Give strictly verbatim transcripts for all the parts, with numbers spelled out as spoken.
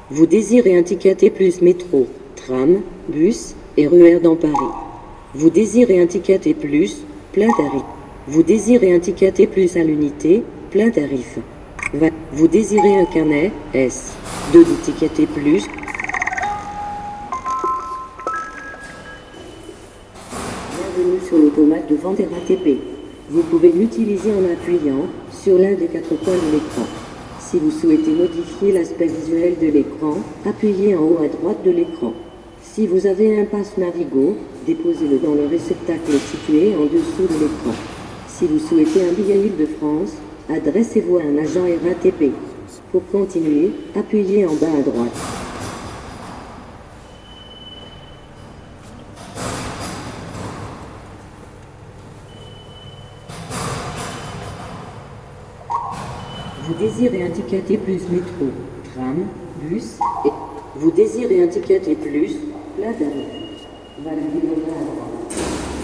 Vous désirez un ticket T plus métro, tram, bus et R E R dans Paris. Vous désirez un ticket T plus, plein tarif. Vous désirez un ticket T plus à l'unité, plein tarif. Va- Vous désirez un carnet, S, deux du ticket T plus. Bienvenue sur l'automate de vente R A T P. Vous pouvez l'utiliser en appuyant sur l'un des quatre points de l'écran. Si vous souhaitez modifier l'aspect visuel de l'écran, appuyez en haut à droite de l'écran. Si vous avez un pass Navigo, déposez-le dans le réceptacle situé en dessous de l'écran. Si vous souhaitez un billet Île-de-France, adressez-vous à un agent R A T P. Pour continuer, appuyez en bas à droite. Vous désirez un ticket T plus métro, tram, bus et... Vous désirez un ticket T plus, plein tarif. Validez le bas à droite.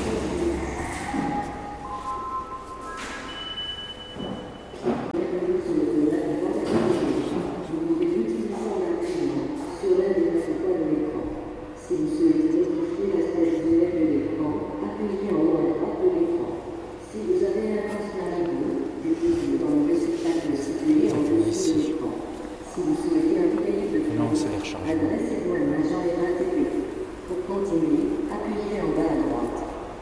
Bienvenue sur l'automate de vente R A T P. Vous pouvez l'utiliser en appuyant sur l'un des quatre points de l'écran. Si vous souhaitez modifier l'aspect visuel de l'écran, appuyez en haut à droite de l'écran. Si vous avez un pass Navigo, déposez-le dans le réceptacle situé en dessous de l'écran. Si vous souhaitez un billet de Non, France, c'est les rechargements. adressez-vous à un agent R A T P. Pour continuer, appuyez en bas à droite.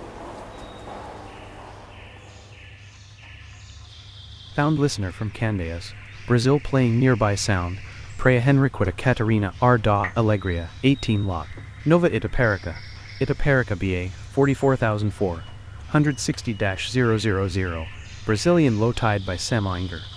Found listener from Candeias, Brazil playing nearby sound, Praia Henriqueta Catarina R. da Alegria, eighteen lot. Nova Itaparica. Itaparica B A, forty-four thousand four hundred sixty dash zero zero zero. Brazilian low tide by Sam Inger.